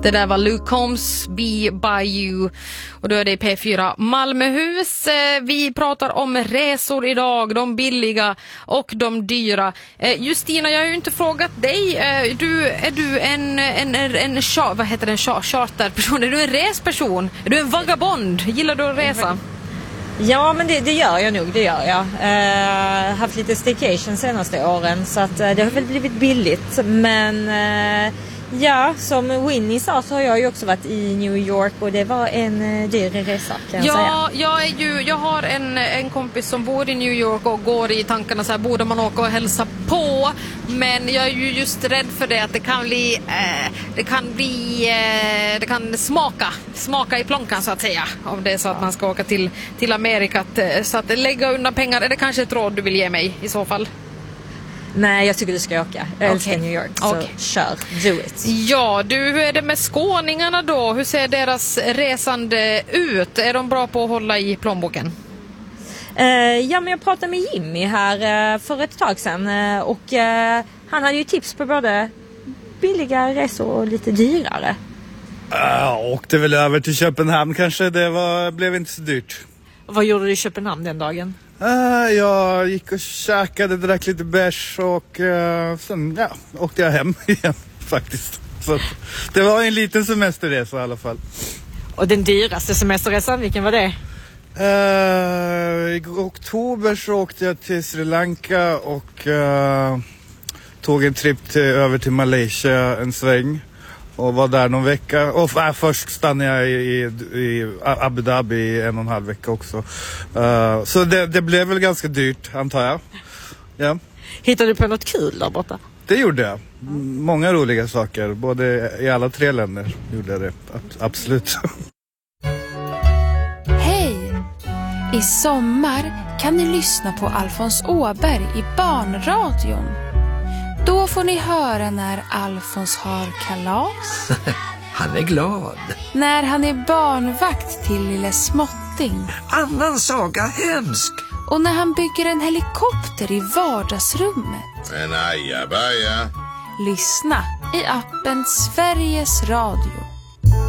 Det där var Luke Combs, Be By You. Och då är det P4 Malmöhus. Vi pratar om resor idag, de billiga och de dyra. Justina, jag har ju inte frågat dig. Är du en charterperson? Är du en resperson? Är du en vagabond? Gillar du att resa? Ja, men det gör jag nog, det gör jag. Haft lite staycation senaste åren, så att det har väl blivit billigt. Men ja, som Winnie sa så har jag ju också varit i New York och det var en dyr resa, kan jag säga. Jag har en kompis som bor i New York och går i tankarna så här, borde man åka och hälsa på. Men jag är ju just rädd för det, att det kan smaka i plånkan så att säga, om det är så att man ska åka till Amerika. Så att lägga undan pengar, är det kanske ett råd du vill ge mig i så fall? Nej, jag tycker du ska åka. Jag älskar New York, så kör, do it. Ja, hur är det med skåningarna då? Hur ser deras resande ut? Är de bra på att hålla i plånboken? Ja, men jag pratade med Jimmy här för ett tag sedan och han hade ju tips på både billiga resor och lite dyrare. Åkte väl över till Köpenhamn kanske, blev inte så dyrt. Vad gjorde du i Köpenhamn den dagen? Jag gick och käkade, drack lite bärs och sen åkte jag hem igen faktiskt. Så det var en liten semesterresa i alla fall. Och den dyraste semesterresan, vilken var det? I oktober så åkte jag till Sri Lanka och tog en trip över till Malaysia en sväng. Och var där någon vecka. Och först stannade jag i Abu Dhabi i 1,5 vecka också. Så det blev väl ganska dyrt, antar jag. Ja. Hittade du på något kul där borta? Det gjorde jag. Många roliga saker. Både i alla 3 länder gjorde jag det. Absolut. Hej! I sommar kan ni lyssna på Alfons Åberg i Barnradion. Då får ni höra när Alfons har kalas. Han är glad. När han är barnvakt till lille Småtting. Annan saga hemsk. Och när han bygger en helikopter i vardagsrummet. En ajabaja. Lyssna i appen Sveriges Radio.